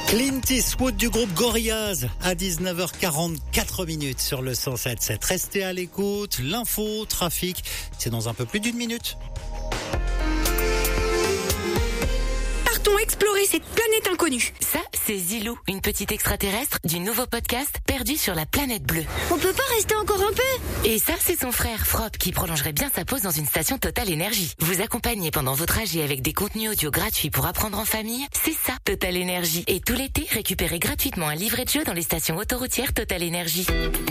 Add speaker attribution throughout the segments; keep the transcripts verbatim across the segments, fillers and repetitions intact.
Speaker 1: Clint Eastwood du groupe Gorillaz à dix-neuf heures quarante-quatre minutes sur le cent sept virgule sept. Restez à l'écoute. L'info, trafic, c'est dans un peu plus d'une minute.
Speaker 2: Partons explorer cette planète inconnue.
Speaker 3: Ça, c'est Zilou, une petite extraterrestre du nouveau podcast Perdu sur la planète bleue.
Speaker 2: On peut pas rester encore un peu?
Speaker 3: Et ça, c'est son frère Frop qui prolongerait bien sa pause dans une station Total Énergie. Vous accompagner pendant vos trajets avec des contenus audio gratuits pour apprendre en famille, c'est ça, Total Énergie. Et tout l'été, récupérez gratuitement un livret de jeu dans les stations autoroutières Total Énergie.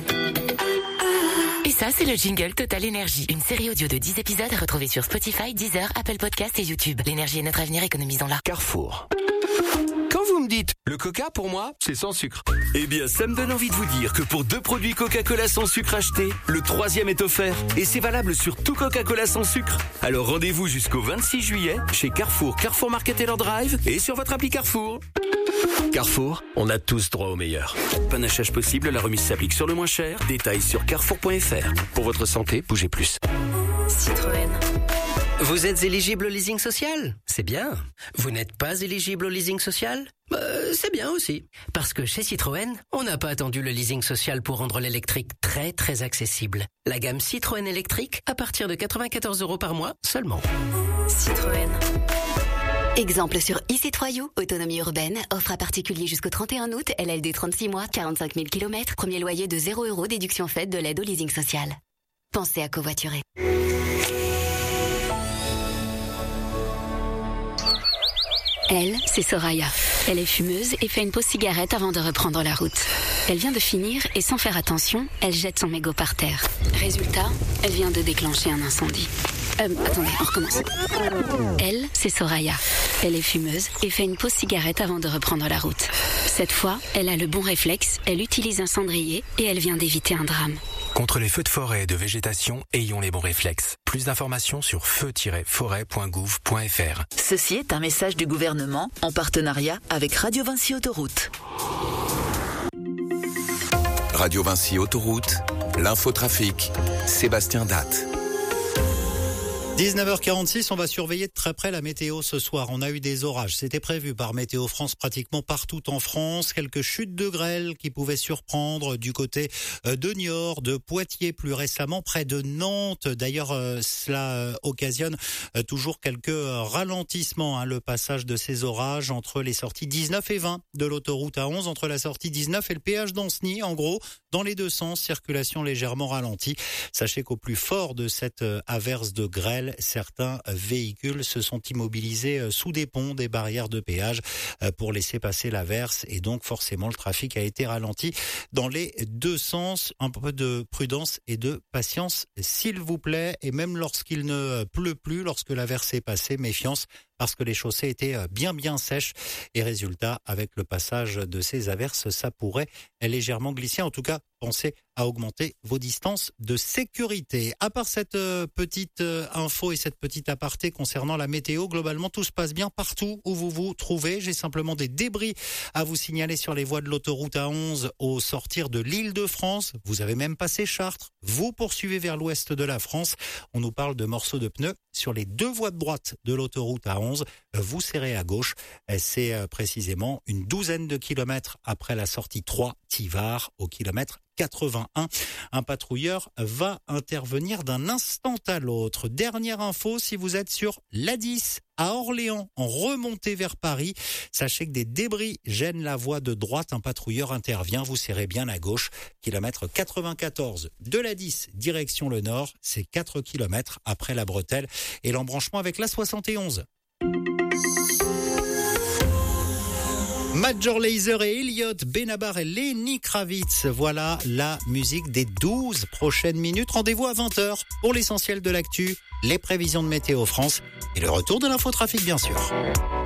Speaker 3: Et ça, c'est le jingle Total Énergie. Une série audio de dix épisodes à retrouver sur Spotify, Deezer, Apple Podcasts et YouTube. L'énergie est notre avenir, économisons-la.
Speaker 4: Carrefour. Quand vous me dites le coca, pour moi, c'est sans sucre.
Speaker 5: Eh bien, ça me donne envie de vous dire que pour deux produits Coca-Cola sans sucre achetés, le troisième est offert. Et c'est valable sur tout Coca-Cola sans sucre. Alors rendez-vous jusqu'au vingt-six juillet chez Carrefour, Carrefour Market et leur Drive et sur votre appli Carrefour.
Speaker 4: Carrefour, on a tous droit au meilleur.
Speaker 5: Panachage possible, la remise s'applique sur le moins cher. Détails sur carrefour point f r.
Speaker 4: Pour votre santé, bougez plus.
Speaker 3: Citroën.
Speaker 6: Vous êtes éligible au leasing social? C'est bien. Vous n'êtes pas éligible au leasing social? Bah, c'est bien aussi. Parce que chez Citroën, on n'a pas attendu le leasing social pour rendre l'électrique très très accessible. La gamme Citroën électrique à partir de quatre-vingt-quatorze euros par mois seulement.
Speaker 3: Citroën.
Speaker 7: Exemple sur e-C trois U, autonomie urbaine, offre à particulier jusqu'au trente et un août, L L D trente-six mois, quarante-cinq mille kilomètres, premier loyer de zéro euros, déduction faite de l'aide au leasing social. Pensez à covoiturer. Elle, c'est Soraya. Elle est fumeuse et fait une pause cigarette avant de reprendre la route. Elle vient de finir et sans faire attention, elle jette son mégot par terre. Résultat, elle vient de déclencher un incendie. Euh, attendez, on recommence. Elle, c'est Soraya. Elle est fumeuse et fait une pause cigarette avant de reprendre la route. Cette fois, elle a le bon réflexe, elle utilise un cendrier et elle vient d'éviter un drame.
Speaker 8: Contre les feux de forêt et de végétation, ayons les bons réflexes. Plus d'informations sur feu tiret forêt point gouv point f r.
Speaker 9: Ceci est un message du gouvernement en partenariat avec Radio Vinci Autoroute.
Speaker 10: Radio Vinci Autoroute, l'infotrafic, Sébastien Datte.
Speaker 1: dix-neuf heures quarante-six, on va surveiller de très près la météo ce soir. On a eu des orages. C'était prévu par Météo France pratiquement partout en France. Quelques chutes de grêle qui pouvaient surprendre du côté de Niort, de Poitiers plus récemment, près de Nantes. D'ailleurs, cela occasionne toujours quelques ralentissements, hein, le passage de ces orages entre les sorties dix-neuf et vingt de l'autoroute A onze, entre la sortie dix-neuf et le péage d'Anceny. En gros, dans les deux sens, circulation légèrement ralentie. Sachez qu'au plus fort de cette averse de grêle, certains véhicules se sont immobilisés sous des ponts, des barrières de péage pour laisser passer l'averse et donc forcément le trafic a été ralenti dans les deux sens. Un peu de prudence et de patience s'il vous plaît, et même lorsqu'il ne pleut plus, lorsque l'averse est passée, méfiance parce que les chaussées étaient bien bien sèches et résultat, avec le passage de ces averses, ça pourrait légèrement glisser. En tout cas, pensez à augmenter vos distances de sécurité. À part cette petite info et cette petite aparté concernant la météo, globalement tout se passe bien partout où vous vous trouvez. J'ai simplement des débris à vous signaler sur les voies de l'autoroute A onze au sortir de l'Île-de-France. Vous avez même passé Chartres. Vous poursuivez vers l'ouest de la France. On nous parle de morceaux de pneus sur les deux voies de droite de l'autoroute A onze. Vous serrez à gauche. C'est précisément une douzaine de kilomètres après la sortie trois, Tivard, au kilomètre quatre-vingt-un. Un patrouilleur va intervenir d'un instant à l'autre. Dernière info, si vous êtes sur l'A dix à Orléans, en remontée vers Paris, sachez que des débris gênent la voie de droite. Un patrouilleur intervient, vous serrez bien à gauche. Kilomètre quatre-vingt-quatorze de l'A dix, direction le nord. C'est quatre kilomètres après la bretelle et l'embranchement avec l'A soixante et onze. Major Lazer et Elliot, Benabar et Lenny Kravitz. Voilà la musique des douze prochaines minutes. Rendez-vous à vingt heures pour l'essentiel de l'actu, les prévisions de Météo France et le retour de l'infotrafic bien sûr.